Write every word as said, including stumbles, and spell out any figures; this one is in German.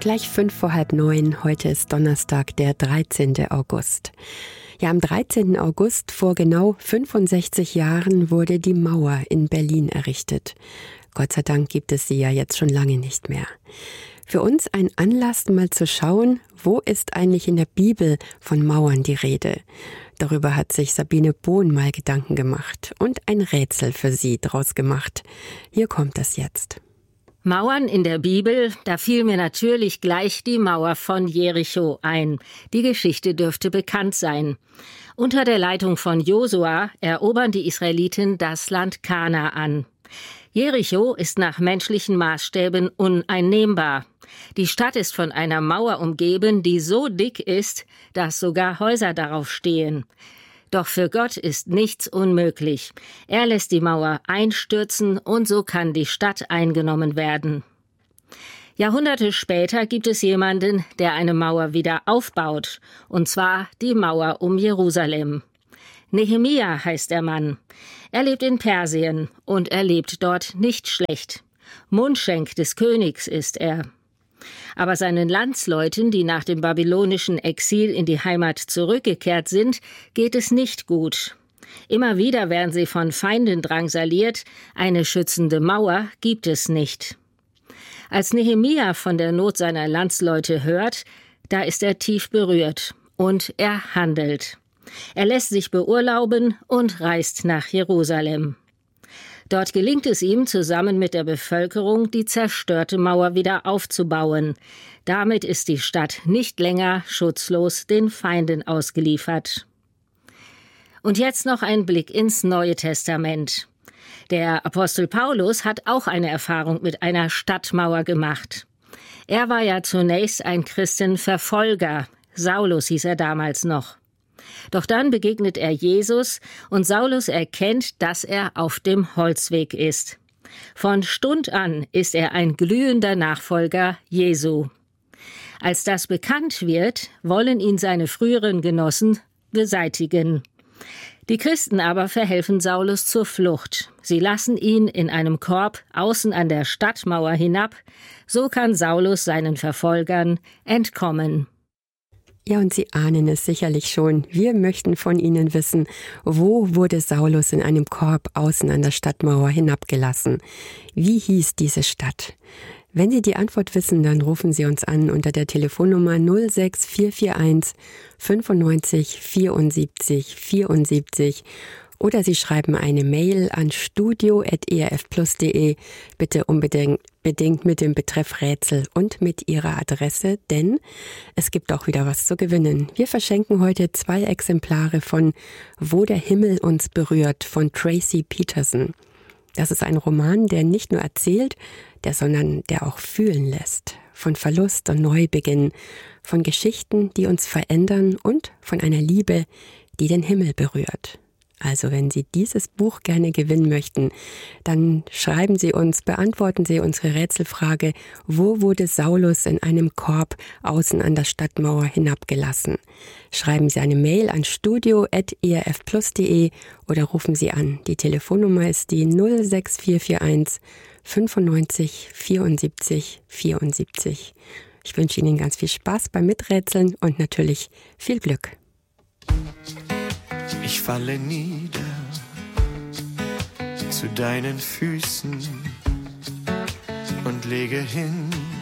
Gleich fünf vor halb neun. Heute ist Donnerstag, der dreizehnten August. Ja, am dreizehnten August vor genau fünfundsechzig Jahren wurde die Mauer in Berlin errichtet. Gott sei Dank gibt es sie ja jetzt schon lange nicht mehr. Für uns ein Anlass, mal zu schauen, wo ist eigentlich in der Bibel von Mauern die Rede? Darüber hat sich Sabine Bohn mal Gedanken gemacht und ein Rätsel für sie draus gemacht. Hier kommt es jetzt. Mauern in der Bibel, da fiel mir natürlich gleich die Mauer von Jericho ein. Die Geschichte dürfte bekannt sein. Unter der Leitung von Josua erobern die Israeliten das Land Kanaan. Jericho ist nach menschlichen Maßstäben uneinnehmbar. Die Stadt ist von einer Mauer umgeben, die so dick ist, dass sogar Häuser darauf stehen. Doch für Gott ist nichts unmöglich. Er lässt die Mauer einstürzen und so kann die Stadt eingenommen werden. Jahrhunderte später gibt es jemanden, der eine Mauer wieder aufbaut, und zwar die Mauer um Jerusalem. Nehemia heißt der Mann. Er lebt in Persien und er lebt dort nicht schlecht. Mundschenk des Königs ist er. Aber seinen Landsleuten, die nach dem babylonischen Exil in die Heimat zurückgekehrt sind, geht es nicht gut. Immer wieder werden sie von Feinden drangsaliert, eine schützende Mauer gibt es nicht. Als Nehemia von der Not seiner Landsleute hört, da ist er tief berührt und er handelt. Er lässt sich beurlauben und reist nach Jerusalem. Dort gelingt es ihm, zusammen mit der Bevölkerung die zerstörte Mauer wieder aufzubauen. Damit ist die Stadt nicht länger schutzlos den Feinden ausgeliefert. Und jetzt noch ein Blick ins Neue Testament. Der Apostel Paulus hat auch eine Erfahrung mit einer Stadtmauer gemacht. Er war ja zunächst ein Christenverfolger. Saulus hieß er damals noch. Doch dann begegnet er Jesus und Saulus erkennt, dass er auf dem Holzweg ist. Von Stund an ist er ein glühender Nachfolger Jesu. Als das bekannt wird, wollen ihn seine früheren Genossen beseitigen. Die Christen aber verhelfen Saulus zur Flucht. Sie lassen ihn in einem Korb außen an der Stadtmauer hinab. So kann Saulus seinen Verfolgern entkommen. Ja, und Sie ahnen es sicherlich schon. Wir möchten von Ihnen wissen, wo wurde Saulus in einem Korb außen an der Stadtmauer hinabgelassen? Wie hieß diese Stadt? Wenn Sie die Antwort wissen, dann rufen Sie uns an unter der Telefonnummer null sechs vier vier eins fünfundneunzig vierundsiebzig vierundsiebzig oder Sie schreiben eine Mail an studio at e r f plus punkt d e, bitte unbedingt bedingt mit dem Betreff Rätsel und mit Ihrer Adresse, denn es gibt auch wieder was zu gewinnen. Wir verschenken heute zwei Exemplare von Wo der Himmel uns berührt von Tracy Peterson. Das ist ein Roman, der nicht nur erzählt, der, sondern der auch fühlen lässt. Von Verlust und Neubeginn, von Geschichten, die uns verändern und von einer Liebe, die den Himmel berührt. Also wenn Sie dieses Buch gerne gewinnen möchten, dann schreiben Sie uns, beantworten Sie unsere Rätselfrage, wo wurde Saulus in einem Korb außen an der Stadtmauer hinabgelassen? Schreiben Sie eine Mail an studio at e r f plus punkt d e oder rufen Sie an. Die Telefonnummer ist die null sechs vier vier eins fünfundneunzig vierundsiebzig vierundsiebzig. Ich wünsche Ihnen ganz viel Spaß beim Miträtseln und natürlich viel Glück. Ich falle nieder zu deinen Füßen und lege hin